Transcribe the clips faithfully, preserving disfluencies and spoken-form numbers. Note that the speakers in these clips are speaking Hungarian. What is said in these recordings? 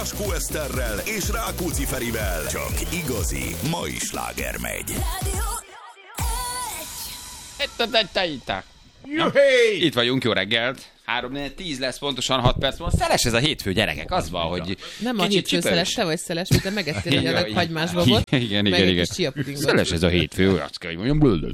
Askó Eszterrel és Rákóczi Ferivel. Csak igazi mai sláger megy. Itt vagyunk, jó reggelt. három tíz lesz pontosan, hat perc van. Szeles ez a hétfő, gyerekek, az van, hogy nem a hétfő szeles, te vagy szeles, mint te megettél egy adag hagymás babot, igen, igen, igen. Szeles ez a hétfő, azt kell, hogy mondjam.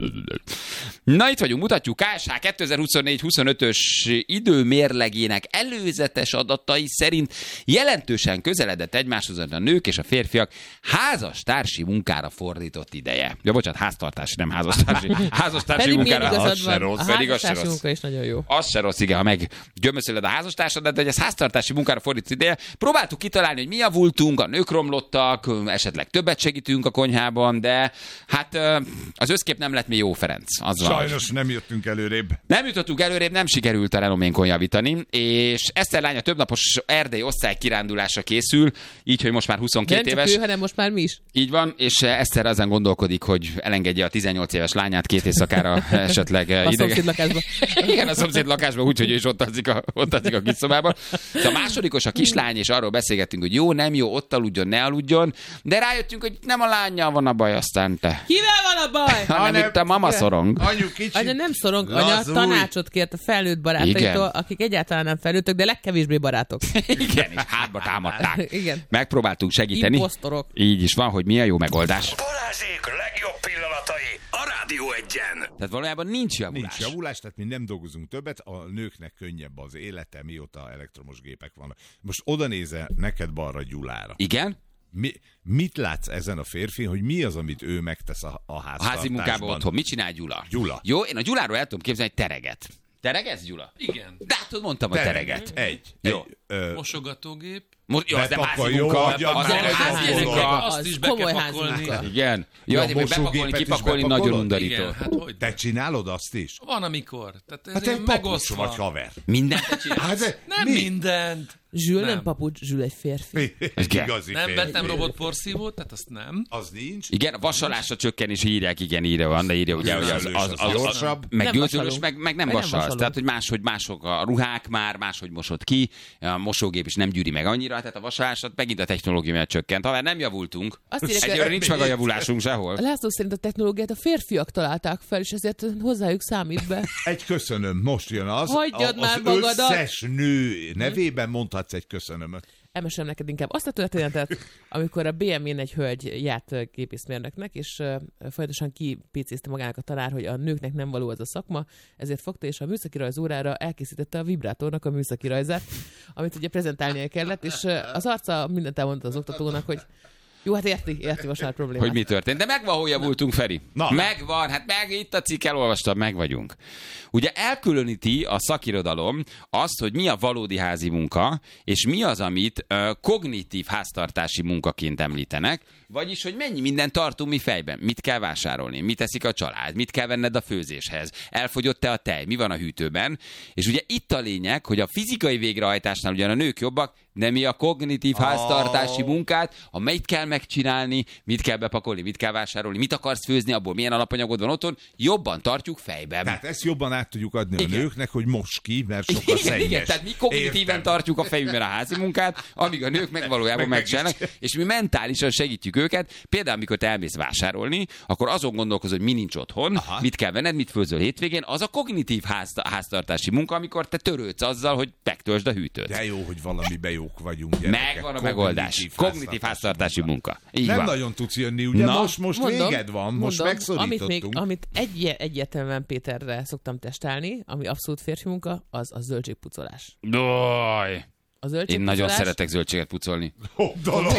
Na, itt vagyunk, mutatjuk ká es há kétezer-huszonnégy huszonötös időmérlegének előzetes adatai szerint jelentősen közeledett egymáshoz a nők és a férfiak házastársi munkára fordított ideje. Ja, bocsánat, háztartási, nem házastársi. Házastársi munkára, az se rossz. A házastársi munka is nagyon jó. Az se rossz, igen, ha meg gömöszöled a házastársadat, de ez háztartási munkára fordított ideje. Próbáltuk kitalálni, hogy mi javultunk, a nők romlottak, esetleg többet segítünk a konyhában, de hát az összkép nem lett mi jó, Ferenc. Az Sajnos nem jöttünk előrébb. Nem jutottunk előrébb, nem sikerült a renoménkon javítani, és Eszter lánya többnapos erdei osztálykirándulásra készül, így, hogy most már huszonkét nem éves. Nem csak ő, hanem most már mi is. Így van, és Eszter ezen gondolkodik, hogy elengedje a tizennyolc éves lányát két éjszakára esetleg a idegen. szomszéd lakásba. Igen, a szomszéd lakásban, úgyhogy ő is ott alszik a, ott alszik a kis szobában. A másodikos a kislány, és arról beszélgettünk, hogy jó, nem jó, ott aludjon, ne aludjon, de rájöttünk, hogy nem a lányjal van a baj, aztán te. Kivel van a baj? Hanem itt a mama szorong. Anyu kicsi. Anya nem szorong, anya tanácsot kért a felnőtt barátaitól, akik egyáltalán nem felnőttek, de legkevésbé barátok. Igen, és hátba támadták. Igen. Megpróbáltunk segíteni. Imposztorok. Így is van, hogy mi a jó megoldás. Balázsék legjobb pillanatai a Rádió Egyen. Tehát valójában nincs javulás. Nincs javulás, tehát mi nem dolgozunk többet, a nőknek könnyebb az élete, mióta elektromos gépek vannak. Most oda nézel neked balra Gyulára. Igen? Mi, mit látsz ezen a férfin, hogy mi az, amit ő megtesz a, a háztartásban? A házi munkában otthon. Mit csinál Gyula? Gyula. Jó, én a Gyuláról el tudom képzelni, hogy tereget. Teregetsz, Gyula? Igen. De hát tudod, mondtam, hogy tereget. Egy. Jó. Egy, ö, Mosogatógép. Most, jó, az nem házi jó, munka. adja, Az meg nem egy házi pakoló. munka. Azt is be komoly kell házi pakolni. munka. Igen. Ja, Jó, a de még bepakolni, mosógépet is kipakolni bepakolod? nagyon undorító. Igen, hát hogy? te csinálod azt is? Van amikor. Tehát ez Hát te ilyen papucs megosztva. vagy haver. Mindent te csinálsz? Hát de Nem mi? mindent. Zsül nem Nem. papucs, Zsül egy férfi. Egy Igen. igazi Nem férfi. vettem robotporszívót, tehát azt nem. Az nincs. Igen, a vasalásra csökken is írják, igen, írja van, de írja ugye, hogy az, az, az, az, gyorsabb. meg Nem gőzölös, vasalunk. meg, meg nem Meg nem vasalsz. vasalunk. Tehát, hogy máshogy mások a ruhák már, máshogy mosod ki, a mosógép is nem gyűri meg annyira, tehát a vasalásat megint a technológia miatt csökkent. Ha már nem javultunk, Azt írják, egyőre hogy- nincs meg a javulásunk sehol. László szerint a technológiát a férfiak találták fel, és ezért hozzájuk számít be. Egy köszönöm, most jön az. Hagyjad a, már az magadat. összes nő nevében mondhatsz egy köszönömöt. Elmesem neked inkább azt a történetet, amikor a bé em vén egy hölgy járt ö, gépészmérnöknek, és uh, folyamatosan kipécézte magának a tanár, hogy a nőknek nem való az a szakma, ezért fogta, és a műszaki rajz órára elkészítette a vibrátornak a műszaki rajzát, amit ugye prezentálnia kellett, és uh, az arca mindent elmondta az oktatónak, hogy jó, hát érti, érti most már problémát. Hogy mi történt. De megvan, hol javultunk, Feri. Na. Megvan, hát meg itt a cikk, elolvastam, meg vagyunk. Ugye elkülöníti a szakirodalom azt, hogy mi a valódi házi munka, és mi az, amit uh, kognitív háztartási munkaként említenek, vagyis, hogy mennyi mindent tartunk mi fejben, mit kell vásárolni, mit teszik a család, mit kell venned a főzéshez, elfogyott-e a tej, mi van a hűtőben, és ugye itt a lényeg, hogy a fizikai végrehajtásnál ugyan a nők jobbak, de mi a kognitív háztartási munkát, a mit kell megcsinálni, mit kell bepakolni, mit kell vásárolni, mit akarsz főzni, abból milyen alapanyagod van otthon, jobban tartjuk fejben. Tehát ezt jobban át tudjuk adni Igen. a nőknek, hogy most ki, mert sokkal Igen, szennyes. igen, tehát mi kognitíven Értem. tartjuk a fejünkben a házi munkát, amíg a nők meg valójában Meg megcsinálnak, és mi mentálisan segítjük őket. Például, amikor te elmész vásárolni, akkor azon gondolkozol, hogy mi nincs otthon, Aha. mit kell venned, mit főzöl hétvégén, az a kognitív ház, háztartási munka, amikor te törődsz azzal, hogy megtöltsd a hűtőt. De jó, hogy valamiben jók vagyunk, gyerekek. Megvan a megoldás. Kognitív háztartási munka. Így Nem van. nagyon tudsz jönni, ugye? Na. most most Mondom, véged van, most mondom, megszorítottunk. Amit, még, amit egy, egyértelműen Péterre szoktam testálni, ami abszolút férfi munka, az a zöldségpucolás. Doj. A Én zöldségpucolás... nagyon szeretek zöldséget pucolni. Ó, dolog.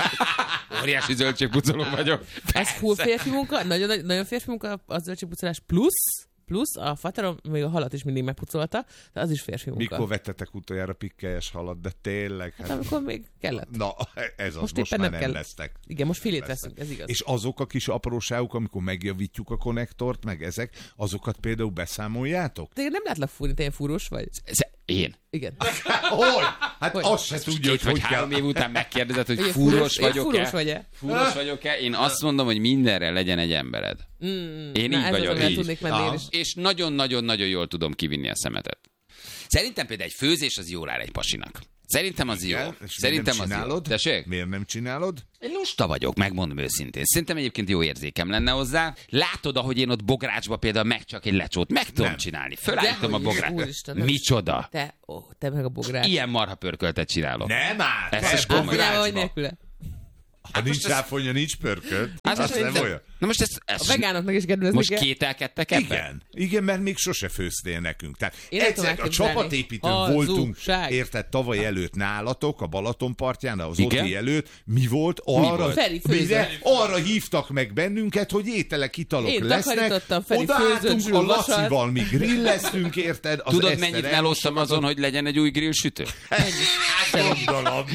Óriási zöldségpucoló vagyok. Ez full férfi munka, nagyon, nagyon férfi munka a zöldségpucolás, plusz, plusz a faterom még a halat is mindig megpucolta, de az is férfi munka. Mikor vettetek utoljára pikkelyes halat, de tényleg? Hát amikor még kellett. Na, ez az, Most most, éppen már nem nem kell. lesztek. Igen, most filét veszünk, ez igaz. És azok a kis apróságok, amikor megjavítjuk a konnektort, meg ezek, azokat például beszámoljátok? De nem látlak fúrni, te ilyen fúrós vagy? Ez én. Igen. Hogy? Hát Hogy? azt se tudja, hogy Két vagy hogy három kell. év után megkérdezed, hogy Ugye, fúros fúros- vagyok-e? fúros vagy-e? Fúros vagyok-e? Én azt mondom, hogy mindenre legyen egy embered. Mm, Én na, így ez vagyok, az, amivel így. tudnék menni én Aha. is. És nagyon-nagyon-nagyon jól tudom kivinni a szemetet. Szerintem például egy főzés az jól áll egy pasinak. Szerintem az jó. Igen, és Szerintem miért nem az jó. csinálod? Tessék? Miért nem csinálod? Én lusta vagyok, megmondom őszintén. Szerintem egyébként jó érzékem lenne hozzá. Látod, ahogy én ott bográcsba például meg csak egy lecsót meg tudom Nem. csinálni. Fölállítom a Dehogy is, bográcsba. úristen, nem. Micsoda? Te, ó, te meg a bogrács. Ilyen marha pörköltet csinálok. Nem áll! Ez te is komoly. Figyelj, hogy bográcsba. nélküle. Ha nincs cáfolja, nincs pörkölt. Hát Az most nem de- olyan. Na most ez, ez A vegánoknak is kedvezni most kell. kételkedtek ebben? Igen, igen, mert még sose főztél nekünk. Tehát Én nem egyszer tudom a elképzelni. csapatépítőn Hazugság. voltunk, érted, tavaly előtt nálatok, a Balaton partján, az Igen? Oti előtt. Mi volt? Arra, volt? Feri főzött. mire? Arra hívtak meg bennünket, hogy ételek, italok Én lesznek. takarítottam, Feri Odaálltunk főzött, a zsúlvasat. Lacival, mi grilleztünk, érted? Az Tudod, Eszter mennyit elmosogatott. melóztam azon, hogy legyen egy új grillsütő? Gondolom.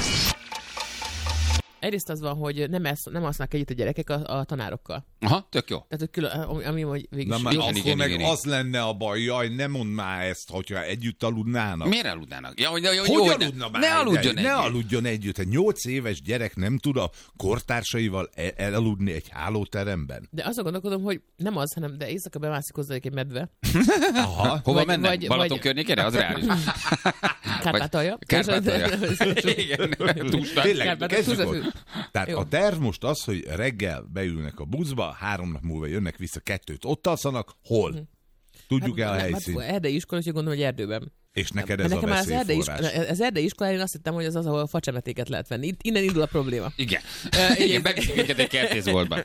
Egyrészt az van, hogy nem, esz, nem asznak együtt a gyerekek a, a tanárokkal. Aha, tök jó. Tehát, hogy külön, ami, ami hogy végig Na is már jó. igen, akkor igen, meg igen, igen. az lenne a baj, jaj, ne mondd már ezt, hogyha együtt aludnának. Miért aludnának? Ja, hogy, jó, Hogy jó, hogy aludna már? ne egy- aludjon Ne együtt. aludjon együtt. Egy nyolc éves gyerek nem tud a kortársaival el- elaludni egy hálóteremben. De azon gondolkodom, hogy nem az, hanem de éjszaka bemászik hozzá egy medve. Aha. Hova Vagy- mennek? vagy- Balaton vagy- környékére? Az reális. Kárpátalja. Kárpátalja. Igen, túlstat. Tényleg, Kárpát- kezdjük Tudat- ott. Tehát Jó. a terv most az, hogy reggel beülnek a buszba, három nap múlva jönnek vissza, kettőt ott alszanak. Hol? Tudjuk-e a Hát, helyszínt? hát, erdei iskola, úgyhogy gondolom, hogy erdőben. És neked Mert ez a nekem már az erdei, iskola, veszélyforrás. az erdei iskolán én azt hittem, hogy az az, ahol facsemetéket lehet venni. Itt, innen indul a probléma. Igen. Ö, Igen, igen. megviszik őket egy kertészboltban.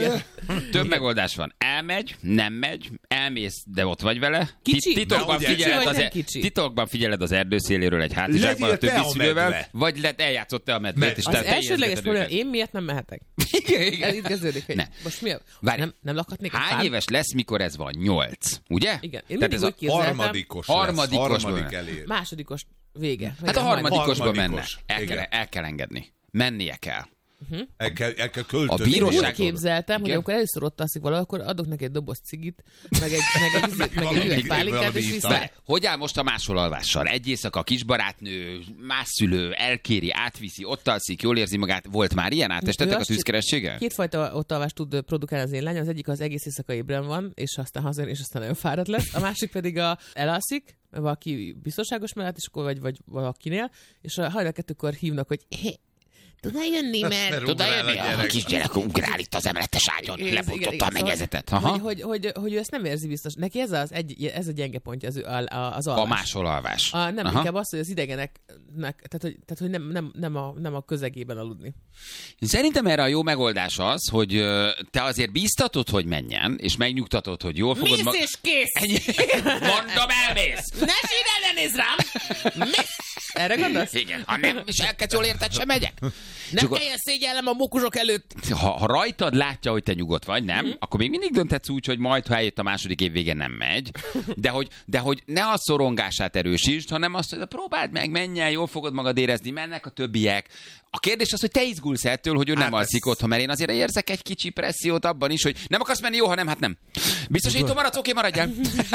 Több megoldás van. Elmegy, nem megy, elmész, de ott vagy vele. Kicsi? Titokban Na, ugye, figyeled, kicsi az, vagy e- nem kicsi? titokban figyeled az erdőszéléről egy hátizsákban a Legyél te többi a szülővel, medve. vagy le, eljátszott te a medvét, Medve. és Az te, te elsődleges érzed probléma, őket. én miért nem mehetek? Igen, Ez igen. itt kezdődik, hogy Ne. most mi a... Várj. Nem, nem lakhatnék a Hány fán? éves lesz, mikor ez van? Nyolc, ugye? Igen. Én Tehát mindig ez a úgy képzeltem, Harmadikos Harmadikos lesz, harmadik benne. elér. másodikos vége. Hát a Igen, harmadikosba menne. Harmadikos. El kell, Igen. el kell engedni. Mennie kell. El kell, el kell költözni. A bíróság- Úgy képzeltem, hogy Igen. amikor először ott alszik valahol, akkor adok neki egy doboz cigit, meg egy, meg egy, meg egy, Valami- üveg pálinkát, valami és ital. vissza. Várj, hogy áll most a másolalvással? Egy éjszaka kisbarátnő, más szülő, elkéri, átviszi, ott alszik, jól érzi magát. Volt már ilyen? Átestetek Ő a azt tűzkerességgel? Kétfajta ott alvást tud produkálni az én lányom. Az egyik az egész éjszaka ébren van, és aztán hazajön, és aztán nagyon fáradt lesz. A másik pedig a, elalszik, valaki biztonságos mellett, és akkor vagy, vagy valakinél, és a hajnal kettőkor hívnak, hogy tudnál jönni, mert... Mert Tudod, ugrál a jönni? A gyerek. kisgyerek ugrál itt az emeletes ágyon, Igen, igen, lebontotta igen, a szóval- mennyezetet. Hogy, Aha. hogy, hogy, hogy ő ezt nem érzi biztos. Neki ez az, egy, ez a gyenge pontja az, az, az A alvás. másolalvás. A, nem, Aha. inkább az, hogy az idegeneknek, tehát hogy, tehát, hogy nem, nem, nem, a, nem a közegében aludni. Szerintem erre a jó megoldás az, hogy ö, te azért bíztatod, hogy menjen, és megnyugtatod, hogy jól fogod... Mész és kész! Ennyi. Mondom, elmész! Ne sír, ne nézz rám! Mész! Erre gondolsz? Igen, ha nem, és elkezd jól érted, sem megyek. Nem Csak a- kelljen szégyellem a mókusok előtt! ha, ha rajtad látja, hogy te nyugodt vagy, nem, mm. akkor még mindig dönthetsz úgy, hogy majd, ha eljött a második év végén nem megy. De hogy, de hogy ne a szorongását erősítsd, hanem azt, hogy próbáld meg, menj el, jól fogod magad érezni, mennek a többiek. A kérdés az, hogy te izgulsz ettől, hogy ő nem Hát alszik ez- otthon, mert én azért érzek egy kicsi pressziót abban is, hogy nem akarsz menni, jó, ha nem, hát nem. Biztosító maradsz, oké, maradjál.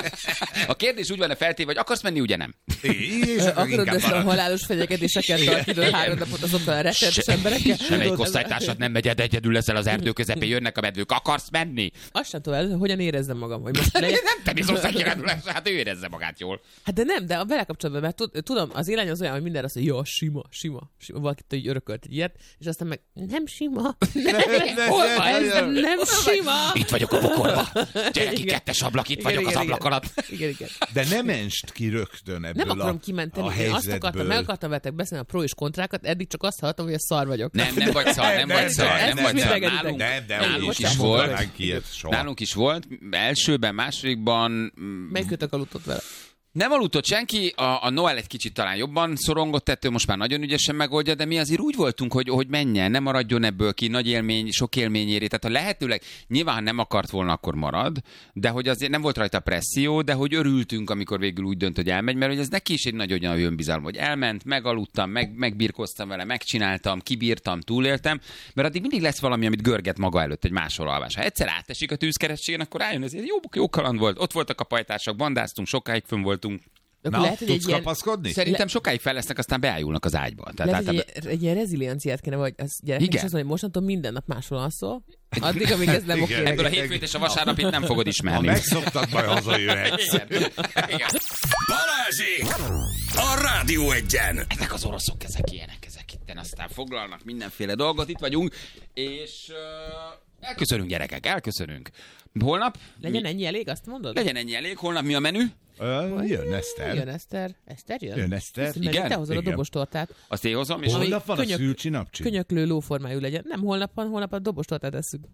A kérdés úgy van feltéve, hogy akarsz menni, ugye nem. És akkor Akarod inkább össze a marad. halálos fenyegetéseket tartani három napot azokkal a rettenetes emberekkel? Semmelyik osztálytársad nem megy, egyedül leszel az erdő közepén, jönnek a medvők, akarsz menni? Azt sem tudom, el, hogyan érezzem magam, hogy most legyek. Nem te biztos, hogy hát ő érezze magát jól. Hát de nem, de a vele kapcsolatban, mert tud- tudom, az élány az olyan, hogy minden azt mondja, jó, sima, sima, sima. Valakit így örökölt egy ilyet, és aztán meg nem sima. Hol van ez? Nem, nem sima. Itt vagyok a bokorba. Gyere ki, Igen. kettes ablak, itt Igen, vagyok az igen, ablak igen. alatt. Igen, igen. De nem menst ki rögtön ebből Nem akarom a, kimenteni. a Én azt akartam, helyzetből. meg akartam veletek beszélni a pro és kontrákat, eddig csak azt hallottam, hogy a szar vagyok. Nem, nem vagy szar, nem Nem, vagy szar, nem, nem nem, vagy nem, szar. nem, Nálunk, Nem, de nálunk úgy is sem volt. mondanánk ilyet soha. Nálunk is volt. Elsőben, másodikban mm, Melyikőtök aludtott vele? nem aludtott senki, a, a Noel egy kicsit talán jobban szorongott ettől, most már nagyon ügyesen megoldja, de mi azért úgy voltunk, hogy, hogy menjen, nem maradjon ebből ki, nagy élmény, sok élményéré, tehát a lehetőleg, nyilván ha nem akart volna, akkor marad, de hogy azért nem volt rajta presszió, de hogy örültünk, amikor végül úgy dönt, hogy elmegy, mert hogy ez neki is egy nagy olyan önbizalom, hogy elment, megaludtam, meg, megbirkoztam vele, megcsináltam, kibírtam, túléltem, mert addig mindig lesz valami, amit görget maga előtt egy másolalvás. Ha egyszer átesik a tűzkerességen, akkor rájön, ez egy jó, jó kaland volt. Ott voltak a pajtások, bandáztunk, sokáig fönn voltunk. De akkor Na, lehet, hogy egy tudsz ilyen, kapaszkodni? Szerintem sokáig fel lesznek, aztán beájulnak az ágyba. Tehát lehet, hogy általában... egy, egy ilyen rezilienciát kéne, vagy az gyereknek Igen. is azt mondja, hogy mostantól minden nap máshol alszol, addig, amíg ez nem Igen. oké. Ebből a neked. hétfőt és a vasárnapit nem fogod Ha ismerni. megszoktad, majd hazajöhetsz. Igen. Igen. Balázsék! A Rádió Egyen! Ezek az oroszok, ezek ilyenek, ezek itten aztán foglalnak mindenféle dolgot, itt vagyunk, és uh, elköszönünk gyerekek, elköszönünk. Holnap? Legyen mi, ennyi elég, azt mondod? Legyen ennyi elég, holnap mi a menü? Ö, jön Eszter. Jön Eszter. Eszter jön? Jön Eszter. Köszönöm, Igen? te hozod a Igen. dobostortát. Azt én hozom, és Ami Holnap van a könyök- szülcsi napcsi. Könyöklő lóformájú legyen. Nem holnap van, holnap a dobostortát eszünk.